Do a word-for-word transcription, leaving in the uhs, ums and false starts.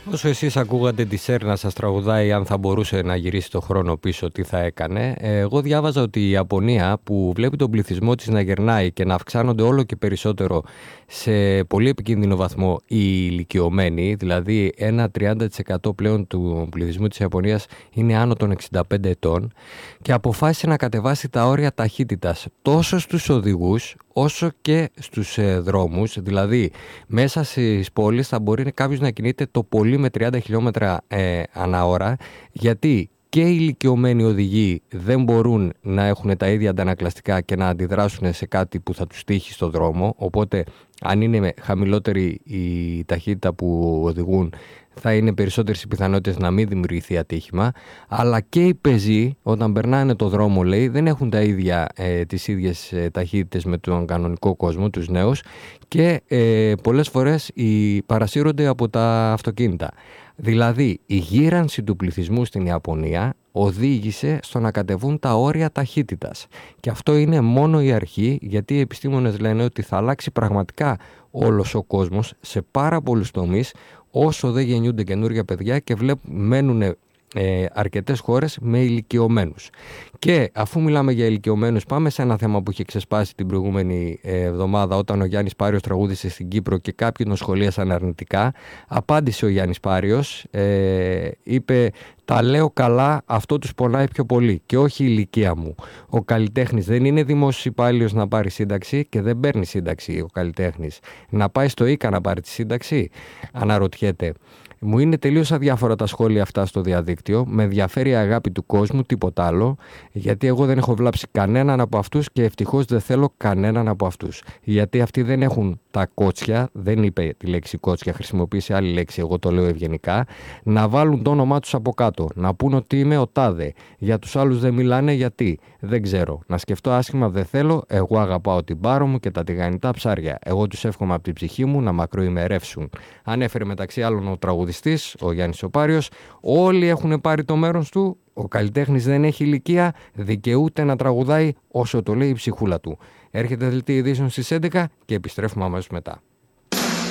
Όσο εσείς ακούγατε τη Σέρ να σας τραγουδάει αν θα μπορούσε να γυρίσει το χρόνο πίσω, τι θα έκανε, εγώ διάβαζα ότι η Ιαπωνία, που βλέπει τον πληθυσμό της να γερνάει και να αυξάνονται όλο και περισσότερο σε πολύ επικίνδυνο βαθμό οι ηλικιωμένοι, δηλαδή ένα τριάντα τοις εκατό πλέον του πληθυσμού της Ιαπωνίας είναι άνω των εξήντα πέντε ετών, και αποφάσισε να κατεβάσει τα όρια ταχύτητας τόσο στους οδηγούς όσο και στους ε, δρόμους. Δηλαδή μέσα στις πόλεις θα μπορεί κάποιος να κινείται το πολύ με τριάντα χιλιόμετρα ε, ανά ώρα, γιατί και οι ηλικιωμένοι οδηγοί δεν μπορούν να έχουν τα ίδια αντανακλαστικά και να αντιδράσουν σε κάτι που θα τους τύχει στο δρόμο, οπότε αν είναι χαμηλότερη η ταχύτητα που οδηγούν θα είναι περισσότερες οι πιθανότητες να μην δημιουργηθεί ατύχημα, αλλά και οι πεζοί όταν περνάνε το δρόμο, λέει, δεν έχουν τα ίδια, ε, τις ίδιες ε, ταχύτητες με τον κανονικό κόσμο, τους νέους, και ε, πολλές φορές οι, παρασύρονται από τα αυτοκίνητα. Δηλαδή η γύρανση του πληθυσμού στην Ιαπωνία οδήγησε στο να κατεβούν τα όρια ταχύτητας. Και αυτό είναι μόνο η αρχή, γιατί οι επιστήμονες λένε ότι θα αλλάξει πραγματικά όλος ο κόσμος σε πάρα πολλούς τομείς, όσο δεν γεννιούνται καινούργια παιδιά και βλέπουν, μένουν ε, αρκετές χώρες με ηλικιωμένους. Και αφού μιλάμε για ηλικιωμένους, πάμε σε ένα θέμα που είχε ξεσπάσει την προηγούμενη ε, εβδομάδα, όταν ο Γιάννης Πάριος τραγούδισε στην Κύπρο και κάποιοι τον σχολίασαν αρνητικά. Απάντησε ο Γιάννης Πάριος, ε, είπε: «Τα λέω καλά, αυτό τους πονάει πιο πολύ και όχι η ηλικία μου. Ο καλλιτέχνης δεν είναι δημόσιος υπάλληλος να πάρει σύνταξη και δεν παίρνει σύνταξη ο καλλιτέχνης. Να πάει στο ΙΚΑ να πάρει τη σύνταξη?» Αναρωτιέται. Μου είναι τελείως αδιάφορα τα σχόλια αυτά στο διαδίκτυο. Με ενδιαφέρει η αγάπη του κόσμου, τίποτα άλλο. Γιατί εγώ δεν έχω βλάψει κανέναν από αυτούς και ευτυχώς δεν θέλω κανέναν από αυτούς. Γιατί αυτοί δεν έχουν τα κότσια, δεν είπε τη λέξη κότσια, χρησιμοποίησε άλλη λέξη, εγώ το λέω ευγενικά, να βάλουν το όνομά τους από κάτω. Να πούν ότι είμαι ο τάδε. Για τους άλλους δεν μιλάνε, γιατί? Δεν ξέρω. Να σκεφτώ άσχημα δεν θέλω. Εγώ αγαπάω την Πάρο μου και τα τηγανιτά ψάρια. Εγώ τους εύχομαι από την ψυχή μου να μακροημερεύσουν. Ανέφερε μεταξύ άλλων ο τραγουδιστής, ο Γιάννης ο Πάριος. Όλοι έχουν πάρει το μέρος του. Ο καλλιτέχνης δεν έχει ηλικία, δικαιούται να τραγουδάει όσο το λέει η ψυχούλα του. Έρχεται δελτίο ειδήσεων στις έντεκα και επιστρέφουμε αμέσως μετά.